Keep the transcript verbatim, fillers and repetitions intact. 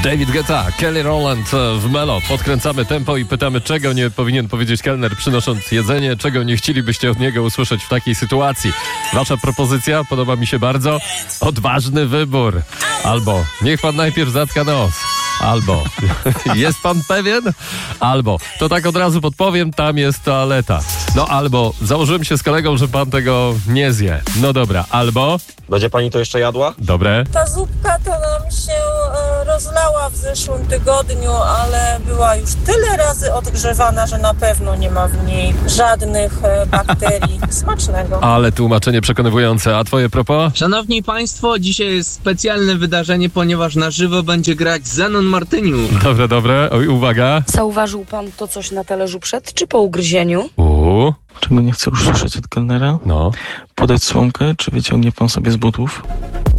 David Guetta, Kelly Rowland w Melo. Podkręcamy tempo i pytamy, czego nie powinien powiedzieć kelner przynosząc jedzenie, czego nie chcielibyście od niego usłyszeć w takiej sytuacji. Wasza propozycja podoba mi się bardzo. Odważny wybór. Albo niech pan najpierw zatka nos. Albo jest pan pewien? Albo to tak od razu podpowiem, tam jest toaleta. No albo założyłem się z kolegą, że pan tego nie zje. No dobra, albo... Będzie pani to jeszcze jadła? Dobre. Ta zupka to nam się e, rozlała w zeszłym tygodniu, ale była już tyle razy odgrzewana, że na pewno nie ma w niej żadnych e, bakterii. Smacznego. Ale tłumaczenie przekonywujące. A twoje propos? Szanowni Państwo, dzisiaj jest specjalne wydarzenie, ponieważ na żywo będzie grać Zenon Martyniuk. Dobre, dobre. Oj, uwaga. Zauważył pan to coś na talerzu przed czy po ugryzieniu? Uuu. Czego nie chcę usłyszeć od kelnera? No. Podać słomkę, czy wyciągnie pan sobie z butów?